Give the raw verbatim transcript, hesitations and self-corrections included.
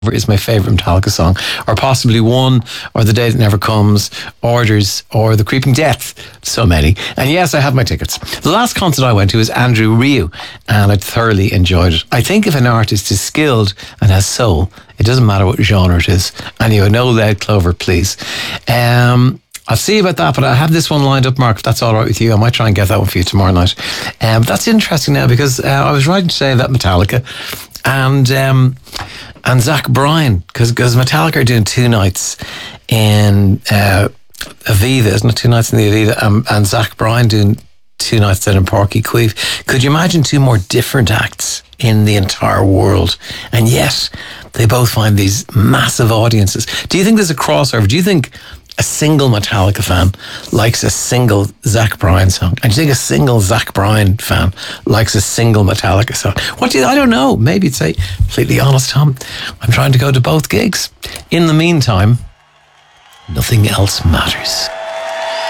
is my favourite Metallica song, or possibly One, or The Day That Never Comes, Orders, or The Creeping Death. So many. And yes, I have my tickets. The last concert I went to was Andrew Ryu, and I thoroughly enjoyed it. I think if an artist is skilled and has soul, it doesn't matter what genre it is. And you know Loud Clover, please. Um... I'll see about that, but I have this one lined up, Mark, if that's all right with you. I might try and get that one for you tomorrow night. Um, but that's interesting now, because uh, I was writing today about Metallica and um, and Zach Bryan, because Metallica are doing two nights in uh, Aviva, isn't it? Two nights in the Aviva, um, and Zach Bryan doing two nights down in Porky Queeve. Could you imagine two more different acts in the entire world? And yet, they both find these massive audiences. Do you think there's a crossover? Do you think a single Metallica fan likes a single Zach Bryan song? And do you think a single Zach Bryan fan likes a single Metallica song? What do you, I don't know. Maybe it's a completely honest, Tom. I'm trying to go to both gigs. In the meantime, nothing else matters.